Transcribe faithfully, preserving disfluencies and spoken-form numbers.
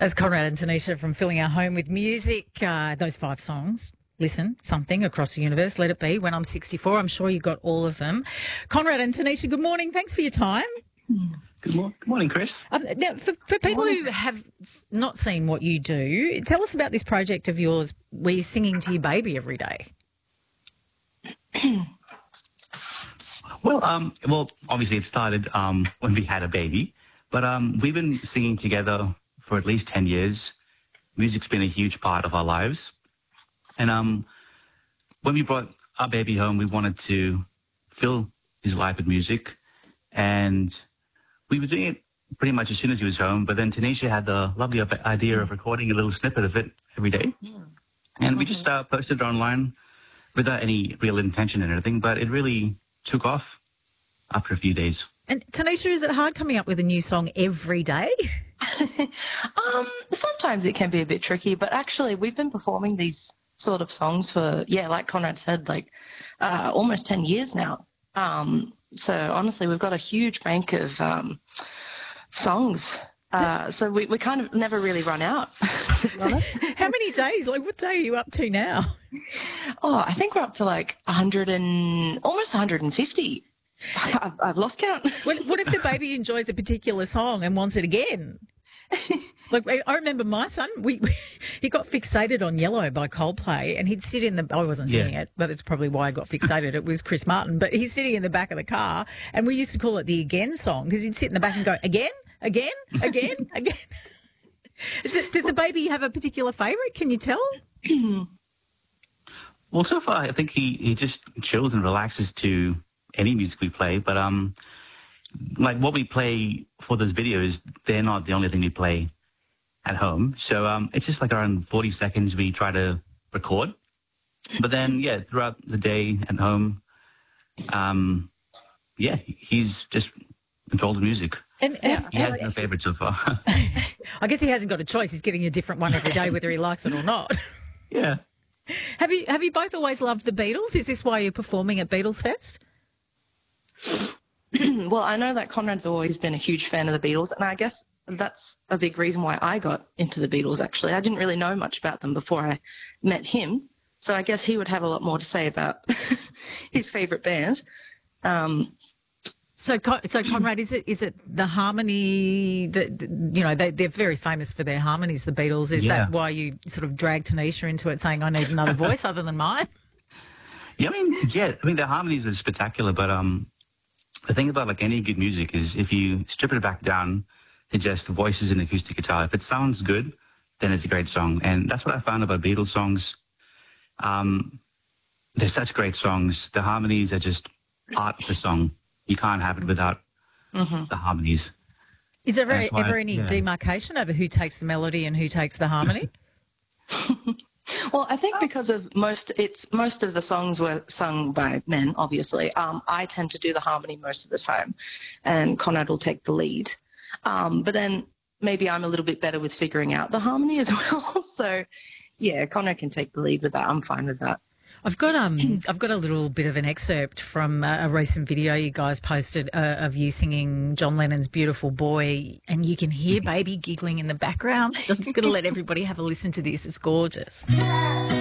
That's Conrad and Tanisha from Filling Our Home with Music. Uh, those five songs. Listen, something across the universe. Let it be. When I'm sixty-four, I'm sure you got all of them. Conrad and Tanisha, good morning. Thanks for your time. Good, mo- good morning, Chris. Um, now, for, for people who have not seen what you do, tell us about this project of yours where you're singing to your baby every day. Well, um, well, obviously it started um, when we had a baby, but um, we've been singing together for at least ten years. Music's been a huge part of our lives. And um, when we brought our baby home, we wanted to fill his life with music. And we were doing it pretty much as soon as he was home. But then Tanisha had the lovely idea of recording a little snippet of it every day. And we just uh, posted it online without any real intention and anything. But it really took off after a few days. And Tanisha, is it hard coming up with a new song every day? um, sometimes it can be a bit tricky, but actually we've been performing these sort of songs for, yeah, like Conrad said, like uh, almost ten years now. Um, so honestly, we've got a huge bank of um, songs. Uh, so we, we kind of never really run out, to be honest. How many days? Like, what day are you up to now? Oh, I think we're up to like one hundred and almost one hundred fifty. I've, I've lost count. What, what if the baby enjoys a particular song and wants it again? Like, I remember my son, we, we he got fixated on Yellow by Coldplay, and he'd sit in the, I wasn't singing Yeah. it, but it's probably why I got fixated. It was Chris Martin, but he's sitting in the back of the car, and we used to call it the Again song, because he'd sit in the back and go, again, again, again, again. Is it, does the baby have a particular favourite? Can you tell? Well, so far, I think he, he just chills and relaxes to any music we play. But um, like what we play for those videos, they're not the only thing we play at home. So um, it's just like around forty seconds we try to record. But then, yeah, throughout the day at home, um, yeah, he's just enjoyed the music. And, Yeah. He has no favourite so far. I guess he hasn't got a choice. He's getting a different one every day, whether he likes it or not. Yeah. Have you have you both always loved the Beatles? Is this why you're performing at Beatles Fest? Well, I know that Conrad's always been a huge fan of the Beatles, and I guess that's a big reason why I got into the Beatles, actually. I didn't really know much about them before I met him, so I guess he would have a lot more to say about his favourite band. Um, So, Con- so Conrad, is it is it the harmony that, you know, they, they're very famous for their harmonies, the Beatles. Is Yeah. that why you sort of dragged Tanisha into it, saying, I need another voice other than mine? Yeah, I mean, yeah, I mean, the harmonies are spectacular, but um, the thing about like any good music is if you strip it back down to just voices and acoustic guitar, if it sounds good, then it's a great song. And that's what I found about Beatles songs. Um, they're such great songs. The harmonies are just part of the song. You can't have it without mm-hmm. the harmonies. Is there ever, That's why- ever any yeah. demarcation over who takes the melody and who takes the harmony? Well, I think because of most, it's most of the songs were sung by men, obviously. Um, I tend to do the harmony most of the time, and Conrad will take the lead. Um, but then maybe I'm a little bit better with figuring out the harmony as well. So, yeah, Conrad can take the lead with that. I'm fine with that. I've got um, I've got a little bit of an excerpt from a, a recent video you guys posted uh, of you singing John Lennon's "Beautiful Boy," and you can hear baby giggling in the background. I'm just going to let everybody have a listen to this. It's gorgeous.